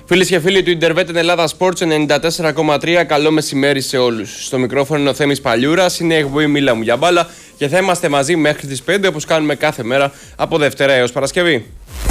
Φίλες και φίλοι του Intervet Ελλάδα Sports 94,3, καλό μεσημέρι σε όλους. Στο μικρόφωνο είναι ο Θέμης Παλιούρας, είναι η εκπομπή Μίλα μου για μπάλα και θα είμαστε μαζί μέχρι τις 5 όπως κάνουμε κάθε μέρα από Δευτέρα έως Παρασκευή.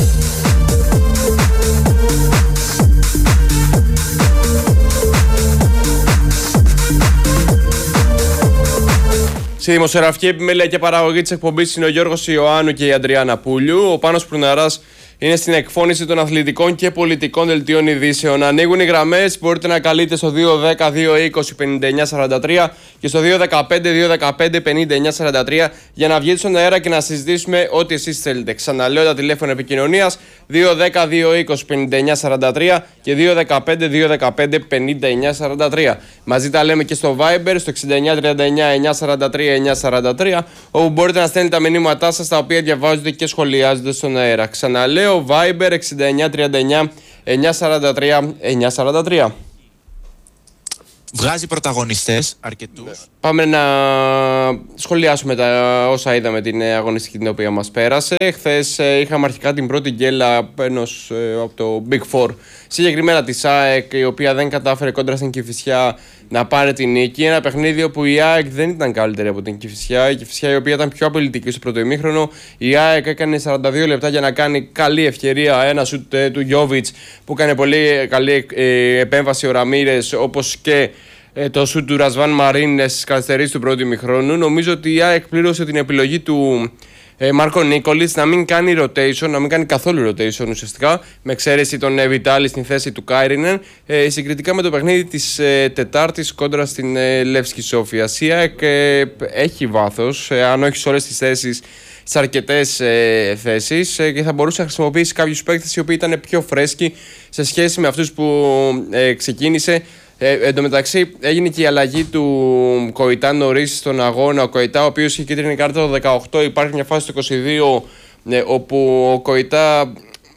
Στη δημοσιογραφική επιμέλεια και παραγωγή της εκπομπής είναι ο Γιώργος Ιωάννου και η Αντριάννα Πούλιου. Ο Πάνος Προυναράς είναι στην εκφώνηση των αθλητικών και πολιτικών δελτίων ειδήσεων. Ανοίγουν οι γραμμές, μπορείτε να καλείτε στο 210-220-5943 και στο 215-215-5943 για να βγείτε στον αέρα και να συζητήσουμε ό,τι εσείς θέλετε. Ξαναλέω τα τηλέφωνα επικοινωνίας 210-220-5943 και 215-215-5943. Μαζί τα λέμε και στο Viber στο 6939-943-943 όπου μπορείτε να στέλνετε τα μηνύματά σας τα οποία διαβάζονται και σχολιάζονται στον αέρα. Ξαναλέω Viber 6939-943-943. Βγάζει πρωταγωνιστές αρκετούς. Πάμε να σχολιάσουμε τα όσα είδαμε την αγωνιστική την οποία μας πέρασε. Χθες είχαμε αρχικά την πρώτη γκέλα από το Big Four, συγκεκριμένα της ΑΕΚ, η οποία δεν κατάφερε κόντρα στην Κηφισιά να πάρει την νίκη. Ένα παιχνίδι όπου η ΑΕΚ δεν ήταν καλύτερη από την Κηφισιά. Η Κηφισιά, η οποία ήταν πιο απειλητική στο πρώτο ημίχρονο. Η ΑΕΚ έκανε 42 λεπτά για να κάνει καλή ευκαιρία. Ένα σουτ του Γιόβιτς που έκανε πολύ καλή επέμβαση ο Ραμίρες, όπως και το σουτ του Ρασβάν Μαρίν στις καθυστερήσεις του πρώτου ημιχρόνου. Νομίζω ότι η ΑΕΚ πλήρωσε την επιλογή του Μάρκο Νίκολιτς να μην κάνει rotation, να μην κάνει καθόλου rotation ουσιαστικά, με εξαίρεση τον Βιτάλη στην θέση του Κάιρινεν, συγκριτικά με το παιχνίδι της Τετάρτης κόντρα στην Λεύσκη Σόφια. Η ΑΕΚ έχει βάθος, αν όχι σε όλες τις θέσεις, σε αρκετές θέσεις, και θα μπορούσε να χρησιμοποιήσει κάποιους παίκτες οι οποίοι ήταν πιο φρέσκοι σε σχέση με αυτούς που ξεκίνησε. Εν τω μεταξύ έγινε και η αλλαγή του Κοϊτά νωρίς στον αγώνα. Ο Κοϊτά, ο οποίος είχε κίτρινη κάρτα το 18, υπάρχει μια φάση το 22 όπου ο Κοϊτά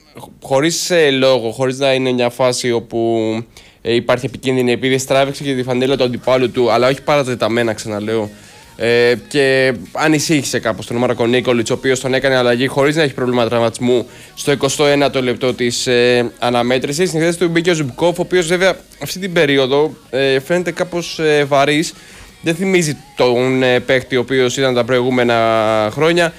χωρίς λόγο, χωρίς να είναι μια φάση όπου υπάρχει επικίνδυνη επίδεση, τράβηξε και τη φανέλα του αντιπάλου του, αλλά όχι παρατεταμένα, ξαναλέω. Και ανησύχησε κάπως τον Μάρκο Νίκολιτς, ο οποίος τον έκανε αλλαγή χωρίς να έχει πρόβλημα τραυματισμού στο 21ο λεπτό της αναμέτρησης. Στην θέση του μπήκε ο Ζουμπκόφ, ο οποίος βέβαια αυτή την περίοδο φαίνεται κάπως βαρύς. Δεν θυμίζει τον παίκτη ο οποίος ήταν τα προηγούμενα χρόνια.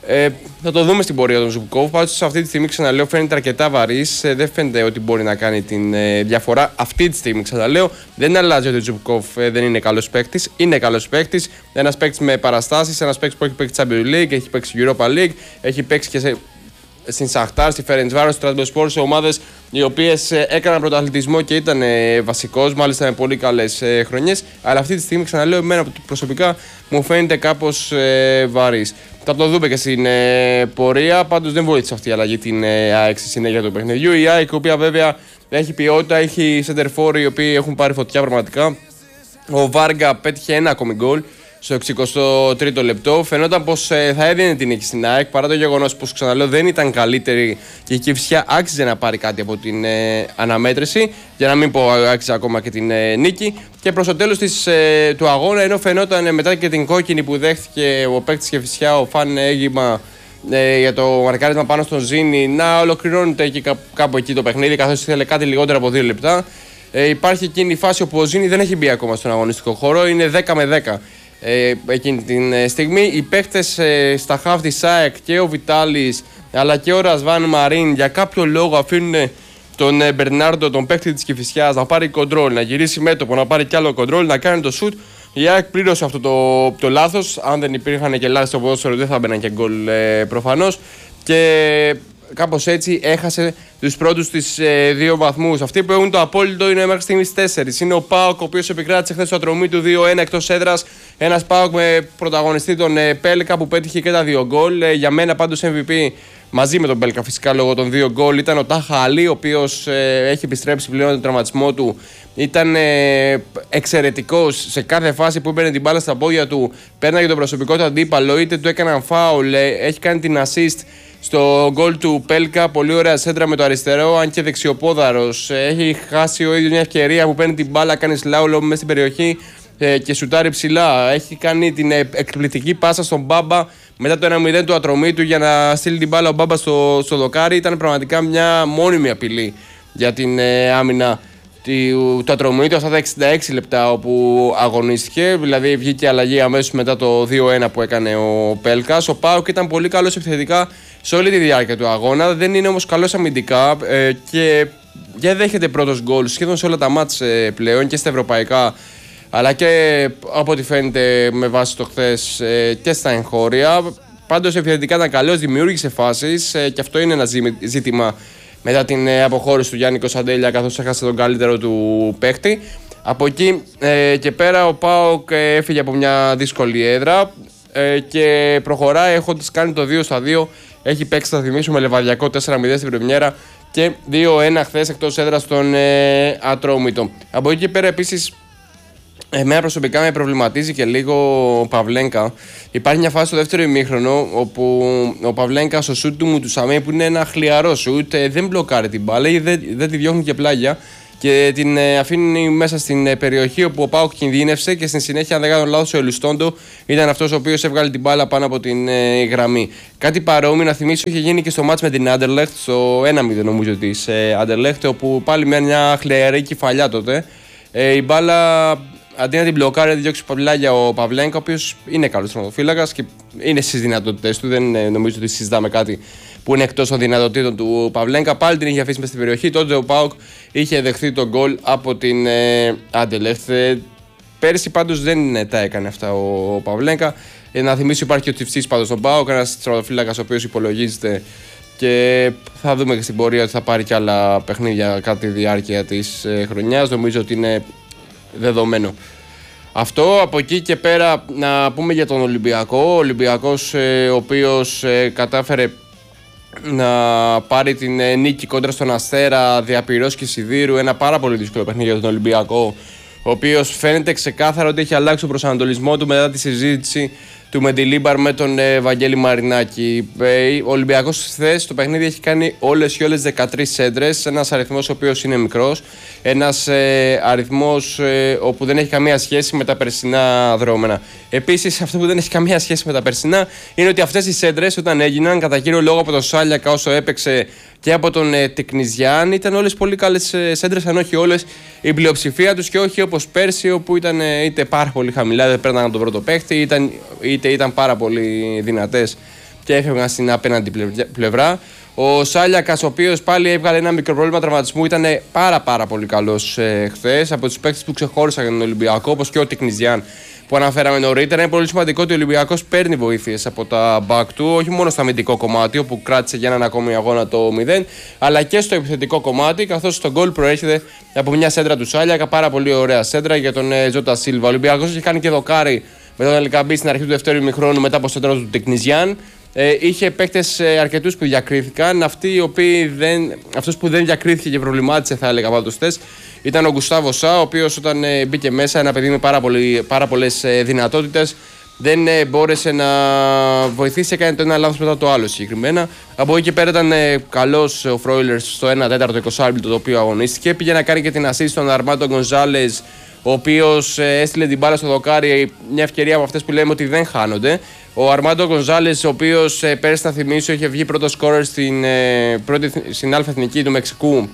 Θα το δούμε στην πορεία των Ζουμπκόφ. Πάντως αυτή τη στιγμή, ξαναλέω, φαίνεται αρκετά βαρύς. Δεν φαίνεται ότι μπορεί να κάνει την διαφορά αυτή τη στιγμή. Ξαναλέω, δεν αλλάζει ότι ο Ζουμπκόφ δεν είναι καλός παίκτης. Είναι καλός παίκτης. Ένας παίκτης με παραστάσεις. Ένας παίκτης που έχει παίξει Champions League, έχει παίξει Europa League, έχει παίξει και στην Σαχτάρ, στη Φερεντσβάρος, στη Τραντοσπόρ, σε ομάδες οι οποίες έκαναν πρωταθλητισμό και ήταν βασικός, μάλιστα με πολύ καλές χρονιές. Αλλά αυτή τη στιγμή, ξαναλέω, εμένα προσωπικά μου φαίνεται κάπως βαρύς. Θα το δούμε και στην πορεία. Πάντως δεν βοήθησε αυτή η αλλαγή την ΑΕΚ στη συνέχεια του παιχνιδιού. Η ΑΕΚ, η οποία βέβαια έχει ποιότητα, έχει σεντερφόρ οι οποίοι έχουν πάρει φωτιά πραγματικά. Ο Βάργα πέτυχε ένα ακόμη γκολ στο 63ο λεπτό. Φαινόταν πως θα έδινε την νίκη στην ΑΕΚ, παρά το γεγονός πως, ξαναλέω, δεν ήταν καλύτερη και η Κηφισιά άξιζε να πάρει κάτι από την αναμέτρηση, για να μην πω άξιζε ακόμα και την νίκη. Και προς το τέλος του αγώνα, ενώ φαινόταν μετά και την κόκκινη που δέχτηκε ο παίκτης Κηφισιά, ο Φαν Έγιμα, για το μαρκάρισμα πάνω στον Ζήνη, να ολοκληρώνεται και κάπου εκεί το παιχνίδι, καθώς ήθελε κάτι λιγότερο από 2 λεπτά. Υπάρχει εκείνη η φάση όπου ο Ζήνη δεν έχει μπει ακόμα στον αγωνιστικό χώρο, είναι 10 με 10. Εκείνη τη στιγμή οι παίκτες στα χαφ της ΑΕΚ, και ο Βιτάλης αλλά και ο Ρασβάν Μαρίν, για κάποιο λόγο αφήνουν τον Μπερνάρντο, τον παίκτη της Κηφισιάς, να πάρει κοντρόλ, να γυρίσει μέτωπο, να πάρει κι άλλο κοντρόλ, να κάνει το σουτ. Η ΑΕΚ πλήρωσε αυτό το λάθος. Αν δεν υπήρχαν και λάθη στο ποδόσφαιρο, δεν θα μπαίναν και γκολ προφανώς. Και κάπως έτσι έχασε τους πρώτους τις 2 βαθμούς. Αυτοί που έχουν το απόλυτο είναι μέχρι στιγμής 4. Είναι ο ΠΑΟΚ, ο οποίος επικράτησε χθες στο ατρωμί του 2-1 εκτός έδρας. Ένας ΠΑΟΚ με πρωταγωνιστή τον Πέλκα που πέτυχε και τα 2 γκολ. Για μένα πάντως MVP μαζί με τον Πέλκα φυσικά λόγω των 2 γκολ ήταν ο Τάχα Αλή, ο οποίος έχει επιστρέψει πλέον τον τραυματισμό του. Ήταν εξαιρετικός σε κάθε φάση που έπαιρνε την μπάλα στα πόδια του, πέρναγε τον προσωπικό του αντίπαλο, είτε του έκαναν φάουλ, έχει κάνει την assist στο γκολ του Πέλκα. Πολύ ωραία σέντρα με το αριστερό, αν και δεξιοπόδαρος. Έχει χάσει ο ίδιος μια ευκαιρία που παίρνει την μπάλα, κάνει σλάουλο μέσα στην περιοχή και σουτάρει ψηλά. Έχει κάνει την εκπληκτική πάσα στον Μπάμπα μετά το 1-0 του ατρωμί του για να στείλει την μπάλα ο Μπάμπα στο δοκάρι. Ήταν πραγματικά μια μόνιμη απειλή για την άμυνα του Ατρομήτου αυτά τα 66 λεπτά όπου αγωνίστηκε. Δηλαδή βγήκε αλλαγή αμέσως μετά το 2-1 που έκανε ο Πέλκας. Ο ΠΑΟΚ ήταν πολύ καλός επιθετικά σε όλη τη διάρκεια του αγώνα. Δεν είναι όμως καλός αμυντικά και δεν δέχεται πρώτος γκολ σχεδόν σε όλα τα μάτς πλέον και στα ευρωπαϊκά, αλλά και από ό,τι φαίνεται με βάση το χθες και στα εγχώρια. Πάντως επιθετικά ήταν καλός, δημιούργησε φάσεις και αυτό είναι ένα ζήτημα μετά την αποχώρηση του Γιάννη Κωνσταντέλια, καθώς έχασε τον καλύτερο του παίχτη. Από εκεί και πέρα ο ΠΑΟΚ έφυγε από μια δύσκολη έδρα και προχωράει έχοντας κάνει το 2-2. Έχει παίξει, θα θυμίσουμε, Λεβαδιακό 4-0 στην πρεμιέρα και 2-1 χθες εκτός έδρας στον Ατρόμητο. Από εκεί και πέρα επίσης, εμένα προσωπικά με προβληματίζει και λίγο ο Παυλένκα. Υπάρχει μια φάση στο δεύτερο ημίχρονο όπου ο Παυλένκα στο σούτ του Μουτουσαμί, που είναι ένα χλιαρό σούτ, δεν μπλοκάρει την μπάλα ή δεν τη διώχνει και πλάγια και την αφήνει μέσα στην περιοχή όπου ο ΠΑΟΚ κινδύνευσε και στη συνέχεια, αν δεν κάνω λάθος, ο Ελουστόντο ήταν αυτός ο οποίος έβγαλε την μπάλα πάνω από την γραμμή. Κάτι παρόμοιο να θυμίσω είχε γίνει και στο μάτς με την Άντερλεχτ, στο 1-0 νομίζω της Άντερλεχτ, όπου πάλι με μια χλιαρή κεφαλιά τότε η μπάλα, αντί να την μπλοκάρει, να την διώξει παυλάγια ο Παυλένκα, ο οποίος είναι καλός τερματοφύλακας και είναι στις δυνατότητες του. Δεν νομίζω ότι συζητάμε κάτι που είναι εκτός των δυνατοτήτων του Παυλένκα. Πάλι την είχε αφήσει μες στην περιοχή. Τότε ο ΠΑΟΚ είχε δεχθεί τον γκολ από την Άντερλεχτ. Πέρσι πάντως δεν τα έκανε αυτά ο Παυλένκα. Να θυμίσω, υπάρχει και ο Τσιφτσής πάντως στον ΠΑΟΚ, ένας τερματοφύλακας ο οποίος υπολογίζεται και θα δούμε και στην πορεία ότι θα πάρει και άλλα παιχνίδια κατά τη διάρκεια της χρονιάς. Νομίζω ότι είναι δεδομένο αυτό. Από εκεί και πέρα να πούμε για τον Ολυμπιακό. Ο Ολυμπιακός ο οποίος κατάφερε να πάρει την νίκη κόντρα στον Αστέρα δια Πειρός και Σιδήρου. Ένα πάρα πολύ δύσκολο παιχνίδι για τον Ολυμπιακό, ο οποίος φαίνεται ξεκάθαρα ότι έχει αλλάξει τον προσανατολισμό του μετά τη συζήτηση του Μεντιλίμπαρ με τον Βαγγέλη Μαρινάκη. Ο Ολυμπιακός χθες στο παιχνίδι έχει κάνει όλες 13 σέντρες, ένας αριθμός ο οποίος είναι μικρός, ένας αριθμός όπου δεν έχει καμία σχέση με τα περσινά δρόμενα. Επίσης, αυτό που δεν έχει καμία σχέση με τα περσινά είναι ότι αυτές οι σέντρες, όταν έγιναν κατά κύριο λόγο από τον Σάλιακα όσο έπαιξε και από τον Τεκνιζιάν, ήταν όλες πολύ καλές σέντρες, αν όχι όλες, η πλειοψηφία τους, και όχι όπως πέρσι όπου ήταν είτε πάρα πολύ χαμηλά, δεν πέρναγαν τον πρώτο παίχτη, είτε ήταν πάρα πολύ δυνατές και έφευγαν στην απέναντι πλευρά. Ο Σάλιακας, ο οποίος πάλι έβγαλε ένα μικρό πρόβλημα τραυματισμού, ήταν πάρα πολύ καλός χθες, από τους παίχτες που ξεχώρισαν για τον Ολυμπιακό, όπως και ο Τεκνιζιάν που αναφέραμε νωρίτερα. Είναι πολύ σημαντικό ότι ο Ολυμπιακός παίρνει βοήθειες από τα back του, όχι μόνο στο αμυντικό κομμάτι, όπου κράτησε για έναν ακόμη αγώνα το 0, αλλά και στο επιθετικό κομμάτι, καθώς το γκολ προέρχεται από μια σέντρα του Σάλιακα. Πάρα πολύ ωραία σέντρα για τον Τζότα Σίλβα. Ο Ολυμπιακός έχει κάνει και δοκάρι με τον Ελκαμπή στην αρχή του δεύτερου ημιχρόνου μετά από σέντρα του Τεκνιζιάν. Είχε παίκτες αρκετούς που διακρίθηκαν. Αυτός που δεν διακρίθηκε και προβλημάτισε, θα έλεγα πάντως χθες, ήταν ο Γκουστάβο Σα, ο οποίος όταν μπήκε μέσα, ένα παιδί με πάρα πολλές δυνατότητες, δεν μπόρεσε να βοηθήσει, έκανε το ένα λάθος μετά το άλλο συγκεκριμένα. Από εκεί και πέρα ήταν καλός ο Φρόιλερς στο 1/4 20 λεπτό το οποίο αγωνίστηκε. Πήγε να κάνει και την assist στον Αρμάντο Γκονζάλες, ο οποίος έστειλε την μπάλα στο δοκάρι, μια ευκαιρία από αυτές που λέμε ότι δεν χάνονται. Ο Αρμάντο Γκονζάλες, ο οποίος πέρσι, θα θυμίσω, είχε βγει πρώτο σκόρερ στην Αλφα Εθνική του Μεξικού,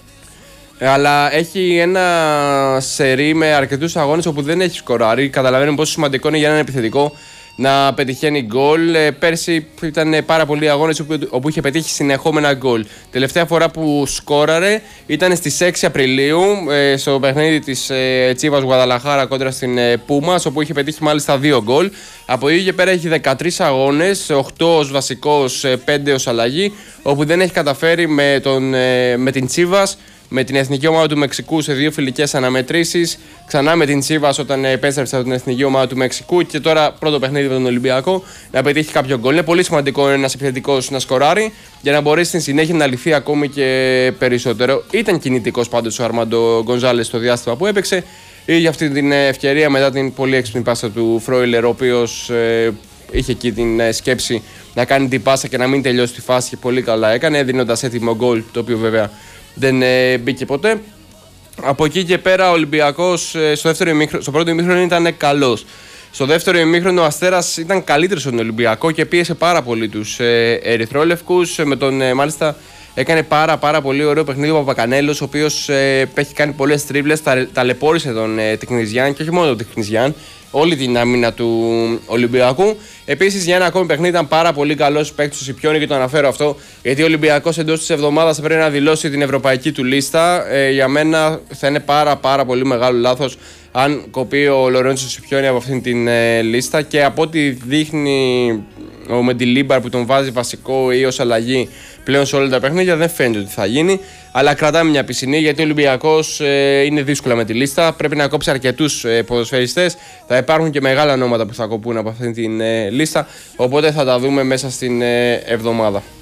αλλά έχει ένα σερί με αρκετούς αγώνες όπου δεν έχει σκοράρει. Καταλαβαίνουμε πόσο σημαντικό είναι για έναν επιθετικό να πετυχαίνει γκολ. Πέρσι ήταν πάρα πολλοί αγώνες όπου είχε πετύχει συνεχόμενα γκολ. Τελευταία φορά που σκόραρε ήταν στις 6 Απριλίου στο παιχνίδι της Τσίβας Γουαδαλαχάρα κόντρα στην Πούμας, όπου είχε πετύχει μάλιστα 2 γκολ. Από εκεί και πέρα έχει 13 αγώνες, 8 ως βασικός, 5 ως αλλαγή, όπου δεν έχει καταφέρει με την Τσίβας, με την εθνική ομάδα του Μεξικού σε 2 φιλικές αναμετρήσεις, ξανά με την Τσίβας όταν επέστρεψε από την εθνική ομάδα του Μεξικού και τώρα πρώτο παιχνίδι με τον Ολυμπιακό να πετύχει κάποιο γκολ. Είναι πολύ σημαντικό ένας επιθετικός να σκοράρει για να μπορέσει στην συνέχεια να λυθεί ακόμη και περισσότερο. Ήταν κινητικός πάντως ο Αρμάντο Γκονζάλες στο διάστημα που έπαιξε. Είχε αυτή την ευκαιρία μετά την πολύ έξυπνη πάσα του Φρόιλερ, ο οποίος είχε εκεί την σκέψη να κάνει την πάσα και να μην τελειώσει τη φάση, και πολύ καλά έκανε, δίνοντας έτοιμο γκολ, το οποίο βέβαια δεν μπήκε ποτέ. Από εκεί και πέρα ο Ολυμπιακός στο πρώτο ημίχρονο ήταν καλός. Στο δεύτερο ημίχρονο ο Αστέρας ήταν καλύτερος στον Ολυμπιακό και πίεσε πάρα πολύ τους ερυθρόλευκους, με τον μάλιστα Έκανε πάρα πολύ ωραίο παιχνίδι ο Παπακανέλος, ο οποίος έχει κάνει πολλές τρίπλες, ταλαιπώρησε τον Τικνιζιάν και όχι μόνο τον Τικνιζιάν, όλη την άμυνα του Ολυμπιακού. Επίσης, για ένα ακόμη παιχνίδι ήταν πάρα πολύ καλός παίκτης του Σιπιόνι και το αναφέρω αυτό, γιατί ο Ολυμπιακός εντός της εβδομάδας θα πρέπει να δηλώσει την ευρωπαϊκή του λίστα. Για μένα θα είναι πάρα πολύ μεγάλο λάθος αν κοπεί ο Λορέντσο Σιπιόνι από αυτήν την λίστα, και από ό,τι δείχνει ο Μεντιλίμπαρ που τον βάζει βασικό ή ως αλλαγή πλέον σε όλα τα παιχνίδια, δεν φαίνεται ότι θα γίνει. Αλλά κρατάμε μια πισινή, γιατί ο Ολυμπιακός είναι δύσκολα με τη λίστα. Πρέπει να κόψει αρκετούς ποδοσφαιριστές. Θα υπάρχουν και μεγάλα ονόματα που θα κοπούν από αυτή την λίστα. Οπότε θα τα δούμε μέσα στην εβδομάδα.